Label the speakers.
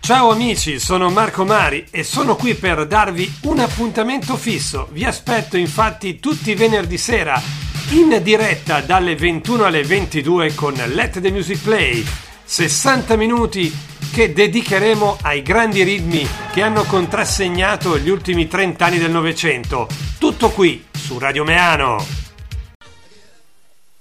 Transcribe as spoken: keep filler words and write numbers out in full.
Speaker 1: Ciao amici, sono Marco Mari e sono qui per darvi un appuntamento fisso. Vi aspetto infatti tutti i venerdì sera in diretta dalle ventuno alle ventidue con Let the Music Play. sessanta minuti che dedicheremo ai grandi ritmi che hanno contrassegnato gli ultimi trenta anni del Novecento. Tutto qui su Radio Meano.